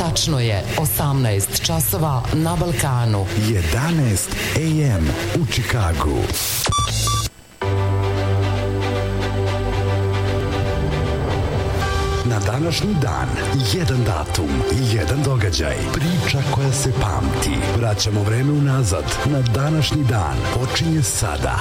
Tačno je 18 časova na Balkanu. 11 AM u Čikagu. Na današnji dan, jedan datum, jedan događaj, priča koja se pamti. Vraćamo vreme unazad na današnji dan. Počinje sada.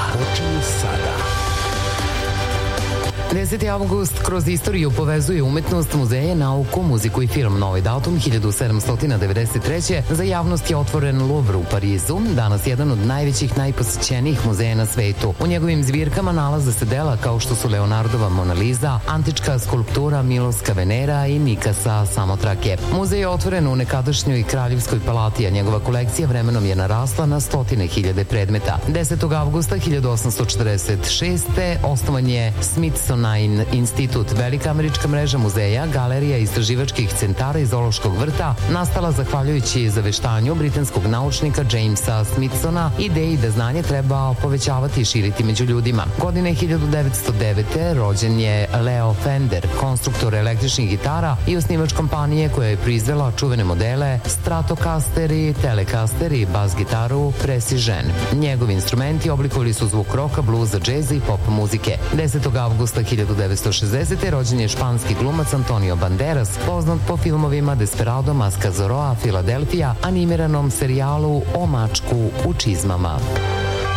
10. avgust kroz istoriju povezuje umetnost, muzeje, nauku, muziku i film. Novi datum 1793. Za javnost je otvoren Louvre u Parizu, danas jedan od najvećih, najposećenijih muzeja na svetu. U njegovim zbirkama nalaze se dela kao što su Leonardova Mona Lisa, antička skulptura Miloska Venera i Mikasa Samotrake. Muzej je otvoren u nekadašnjoj Kraljevskoj palati, a njegova kolekcija vremenom je narasla na 100.000 predmeta. 10. avgusta 1846. osnovan je Smithsonian institut, velika američka mreža muzeja, galerija i istraživačkih centara i zoološkog vrta, nastala zahvaljujući zaveštanju britanskog naučnika Jamesa Smithsona, ideji da znanje treba povećavati i širiti među ljudima. Godine 1909. rođen je Leo Fender, konstruktor električnih gitara i osnivač kompanije koja je proizvela čuvene modele Stratocaster i Telecaster i bas gitaru Precision. Njegovi instrumenti oblikovali su zvuk roka, bluza, džeza i pop muzike. 10. avgusta 1960. rođen je španski glumac Antonio Banderas, poznat po filmovima Desperado, Maska Zoroa, Filadelfija, animiranom serijalu O mačku u čizmama.